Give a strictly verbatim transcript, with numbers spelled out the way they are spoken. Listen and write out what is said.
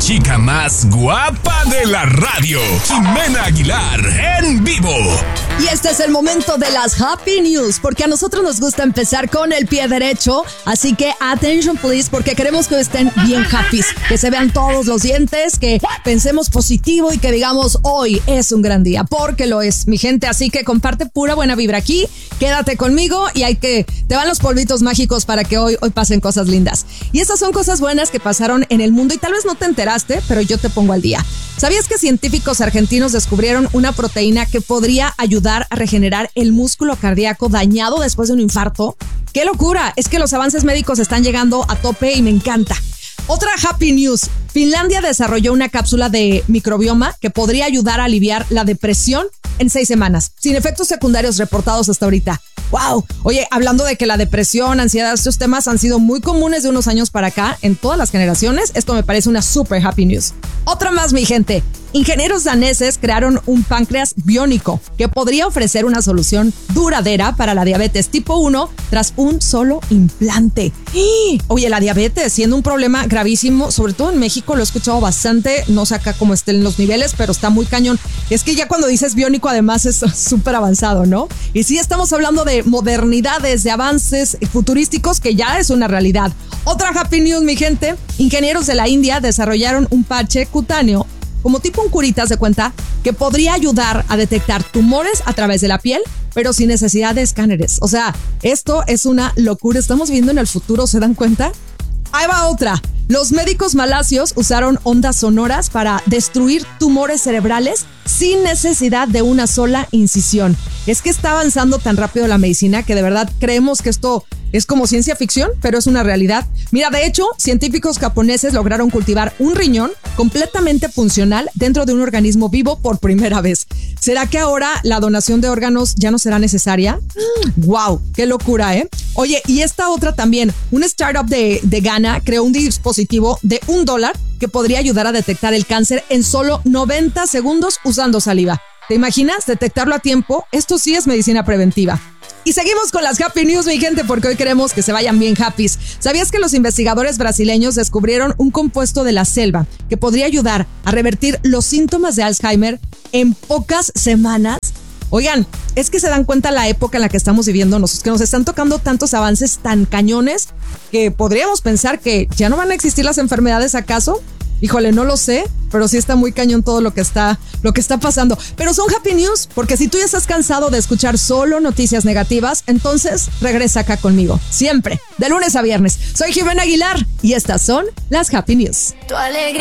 chica más guapa de la radio, Jimena Aguilar, en vivo. Y este es el momento de las Happy News, porque a nosotros nos gusta empezar con el pie derecho. Así que attention please, porque queremos que estén bien happy, que se vean todos los dientes, que pensemos positivo y que digamos hoy es un gran día, porque lo es, mi gente. Así que comparte pura buena vibra aquí, quédate conmigo y hay que, te van los polvitos mágicos para que hoy, hoy pasen cosas lindas. Y estas son cosas buenas que pasaron en el mundo y tal vez no te enteraste, pero yo te pongo al día. ¿Sabías que científicos argentinos descubrieron una proteína que podría ayudar a regenerar el músculo cardíaco dañado después de un infarto? ¡Qué locura! Es que los avances médicos están llegando a tope y me encanta. Otra happy news. Finlandia desarrolló una cápsula de microbioma que podría ayudar a aliviar la depresión en seis semanas, sin efectos secundarios reportados hasta ahorita. ¡Wow! Oye, hablando de que la depresión, ansiedad, estos temas han sido muy comunes de unos años para acá en todas las generaciones, esto me parece una super happy news. Otra más, mi gente. Ingenieros daneses crearon un páncreas biónico que podría ofrecer una solución duradera para la diabetes tipo uno tras un solo implante. Oye, la diabetes siendo un problema gravísimo, sobre todo en México, lo he escuchado bastante, no sé acá cómo estén los niveles, pero está muy cañón. Es que ya cuando dices biónico además es súper avanzado, ¿no? Y sí estamos hablando de modernidades, de avances futurísticos que ya es una realidad. Otra happy news, mi gente. Ingenieros de la India desarrollaron un parche cutáneo como tipo un curitas de cuenta, que podría ayudar a detectar tumores a través de la piel, pero sin necesidad de escáneres. O sea, esto es una locura. Estamos viendo en el futuro, ¿se dan cuenta? Ahí va otra. Los médicos malasios usaron ondas sonoras para destruir tumores cerebrales sin necesidad de una sola incisión. Es que está avanzando tan rápido la medicina que de verdad creemos que esto es como ciencia ficción, pero es una realidad. Mira, de hecho, científicos japoneses lograron cultivar un riñón completamente funcional dentro de un organismo vivo por primera vez. ¿Será que ahora la donación de órganos ya no será necesaria? ¡Wow! ¡Qué locura, eh! Oye, y esta otra también. Un startup de, de Ghana creó un dispositivo de un dólar que podría ayudar a detectar el cáncer en solo noventa segundos usando saliva. ¿Te imaginas detectarlo a tiempo? Esto sí es medicina preventiva. Y seguimos con las happy news, mi gente, porque hoy queremos que se vayan bien happy. ¿Sabías que los investigadores brasileños descubrieron un compuesto de la selva que podría ayudar a revertir los síntomas de Alzheimer en pocas semanas? Oigan, es que se dan cuenta la época en la que estamos viviendo, nos, que nos están tocando tantos avances tan cañones que podríamos pensar que ya no van a existir las enfermedades, ¿acaso? Híjole, no lo sé, pero sí está muy cañón todo lo que está, lo que está pasando. Pero son happy news, porque si tú ya estás cansado de escuchar solo noticias negativas, entonces regresa acá conmigo, siempre, de lunes a viernes. Soy Jimena Aguilar y estas son las happy news. Tu alegría.